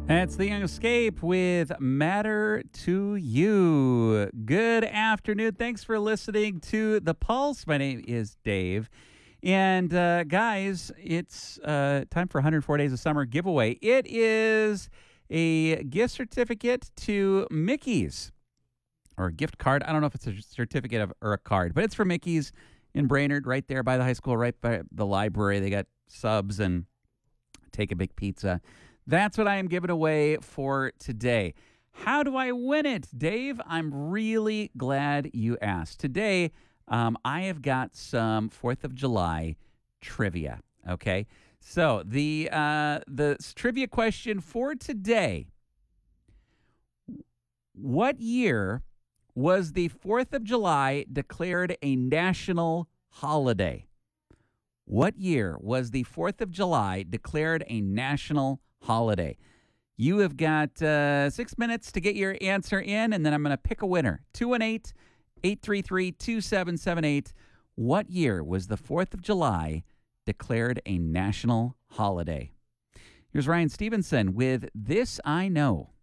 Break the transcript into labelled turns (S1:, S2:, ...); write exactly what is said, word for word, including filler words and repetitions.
S1: It's The Young Escape with Matter to You. Good afternoon. Thanks for listening to The Pulse. My name is Dave. And uh, guys, it's uh, time for one hundred four Days of Summer giveaway. It is a gift certificate to Mickey's, or a gift card. I don't know if it's a certificate of, or a card, but it's for Mickey's in Brainerd, right there by the high school, right by the library. They got subs and Take a Big Pizza. That's what I am giving away for today. How do I win it, Dave? I'm really glad you asked. Today, um, I have got some fourth of July trivia, okay? So the uh, the trivia question for today, what year was the fourth of July declared a national holiday? What year was the fourth of July declared a national holiday? You have got uh, six minutes to get your answer in, and then I'm going to pick a winner. two one eight, eight three three, two seven seven eight. What year was the fourth of July declared a national holiday? Here's Ryan Stevenson with This I Know.